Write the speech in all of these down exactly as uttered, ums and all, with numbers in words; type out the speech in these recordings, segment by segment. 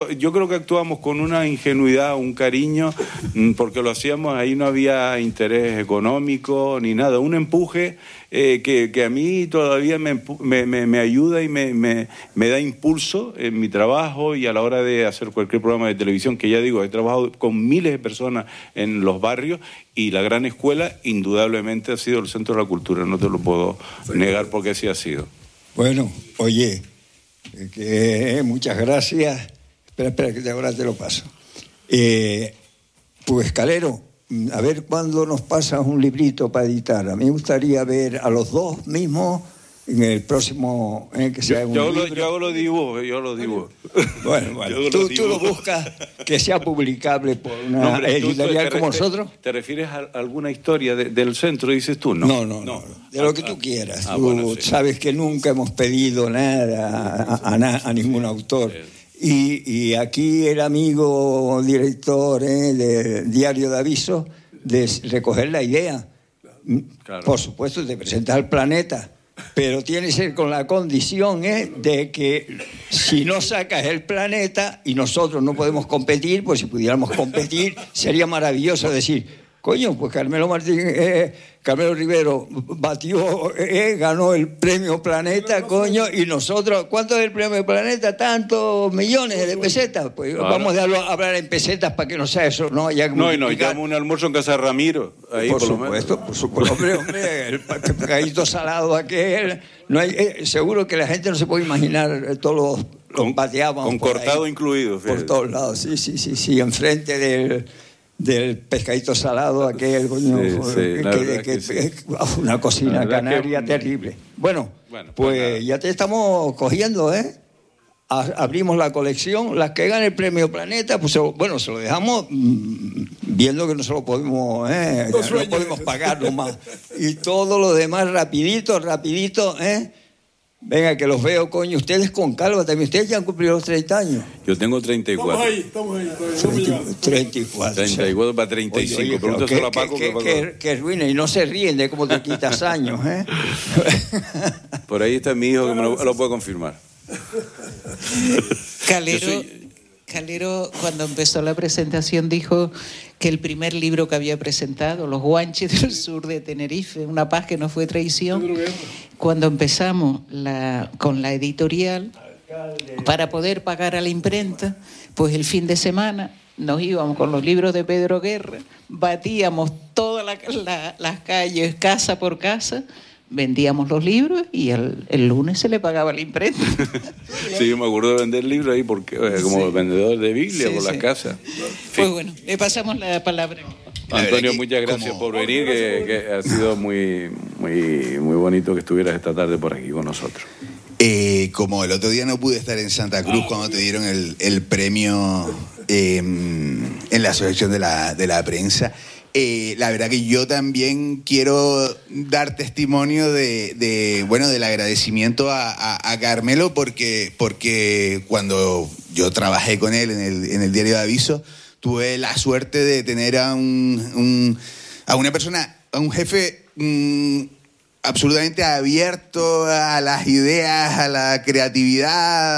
pero yo creo que actuamos con una ingenuidad, un cariño, porque lo hacíamos, ahí no había interés económico ni nada, un empuje eh, que, que a mí todavía me, me, me, me ayuda y me, me, me da impulso en mi trabajo y a la hora de hacer cualquier programa de televisión, que ya digo, he trabajado con miles de personas en los barrios y la gran escuela indudablemente ha sido el Centro de la Cultura, no te lo puedo negar porque así ha sido. Bueno, oye, que, muchas gracias. Espera, espera, que ahora te lo paso. Eh, pues, Calero, a ver cuándo nos pasas un librito para editar. A mí me gustaría ver a los dos mismos en el próximo, eh, que sea yo, un yo libro. Lo, yo lo dibujo, yo lo dibujo. Bueno, bueno, tú, lo tú lo buscas que sea publicable por una no, hombre, editorial tú, tú, como te, nosotros. ¿Te refieres a alguna historia de, del centro, dices tú? No, no, no, no, no. de ah, lo que tú ah, quieras. Ah, tú bueno, sí. sabes que nunca hemos pedido nada a, a, a, a ningún autor. Sí. Y, y aquí el amigo director eh, del Diario de Aviso de recoger la idea. Claro. Por supuesto, de presentar al Planeta, pero tiene que ser con la condición eh, de que si no sacas el Planeta y nosotros no podemos competir, pues si pudiéramos competir sería maravilloso decir, coño, pues Carmelo Martín, eh, Carmelo Rivero batió, eh, ganó el premio Planeta, coño, y nosotros, ¿cuánto es el premio Planeta? Tantos millones de pesetas. Pues claro. Vamos a darlo a hablar en pesetas para que no sea eso, ¿no? Ya no, y nos llamo un almuerzo en casa de Ramiro. Ahí por, por supuesto, lo por supuesto, hombre, hombre, el pescadito salado aquel. No hay, eh, seguro que la gente no se puede imaginar todos los con, bateaban con cortado ahí, incluido. Fíjate. Por todos lados, sí, sí, sí, sí, enfrente del... del pescadito salado aquel, coño, sí, sí, que, que, que, sí. que, una cocina canaria que... terrible. Bueno, bueno pues, pues ya te estamos cogiendo, ¿eh? A, abrimos la colección, las que ganan el premio Planeta, pues bueno, se lo dejamos mmm, viendo que no se lo podemos, ¿eh? No, no podemos pagar nomás. Y todo lo demás rapidito, rapidito, ¿eh? Venga, que los veo, coño. Ustedes con calva también. Ustedes ya han cumplido los treinta años. Yo tengo treinta y cuatro. Estamos ahí, estamos ahí. treinta y cuatro. treinta y cuatro para treinta y cinco. Pregúntaselo a Paco. Que, que, que, que ruina y no se ríen de cómo te quitas años, ¿eh? Por ahí está mi hijo que me lo, lo puede confirmar. Calero, soy... Calero, cuando empezó la presentación, dijo que el primer libro que había presentado, Los Guanches del Sur de Tenerife, Una paz que no fue traición, cuando empezamos la, con la editorial, para poder pagar a la imprenta, pues el fin de semana nos íbamos con los libros de Pedro Guerra, batíamos todas la, la, las calles, casa por casa, vendíamos los libros y el, el lunes se le pagaba la imprenta. Sí, yo me acuerdo de vender libros ahí porque eh, como sí. vendedor de Biblia sí, por sí. las casas. Pues sí. Bueno, le pasamos la palabra. Antonio, muchas gracias como... por venir, que, que ha sido muy, muy, muy bonito que estuvieras esta tarde por aquí con nosotros. Eh, como el otro día no pude estar en Santa Cruz cuando te dieron el, el premio eh, en la Asociación de la, de la Prensa, Eh, la verdad que yo también quiero dar testimonio de, de bueno, del agradecimiento a, a, a Carmelo porque, porque cuando yo trabajé con él en el, en el Diario de Aviso, tuve la suerte de tener a un, un a una persona, a un jefe mmm, absolutamente abierto a las ideas, a la creatividad,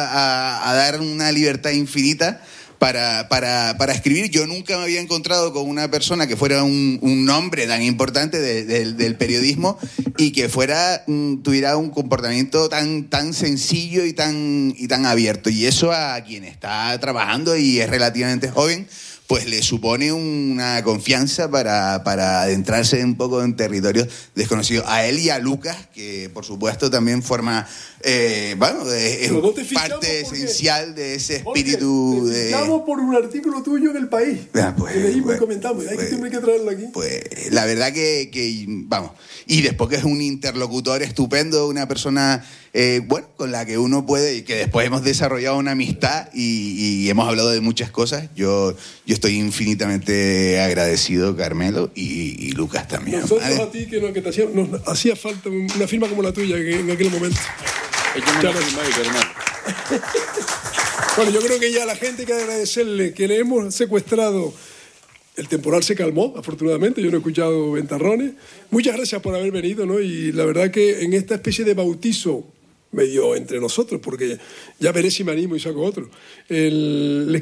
a, a dar una libertad infinita Para, para, para escribir. Yo nunca me había encontrado con una persona que fuera un, un nombre tan importante de, de, del periodismo y que fuera tuviera un comportamiento tan, tan sencillo y tan, y tan abierto. Y eso a quien está trabajando y es relativamente joven, pues le supone una confianza para, para adentrarse un poco en territorios desconocidos. A él y a Lucas, que por supuesto también forma, eh, bueno, es no parte esencial de ese espíritu. Te fichamos de... por un artículo tuyo en El País. Ah, pues, que leímos pues, y comentamos. Hay, pues, que, hay que traerlo aquí. Pues la verdad que, que, vamos, y después que es un interlocutor estupendo, una persona, eh, bueno, con la que uno puede, y que después hemos desarrollado una amistad y, y hemos hablado de muchas cosas. Yo, yo estoy infinitamente agradecido, Carmelo, y, y Lucas también. Nosotros ¿vale? a ti, que, no, que te hacía, nos hacía falta una firma como la tuya en, en aquel momento. Bueno, yo creo que ya a la gente hay que agradecerle que le hemos secuestrado. El temporal se calmó, afortunadamente. Yo no he escuchado ventarrones. Muchas gracias por haber venido, ¿no? Y la verdad que en esta especie de bautizo medio entre nosotros, porque ya veré si me animo y saco otro. El,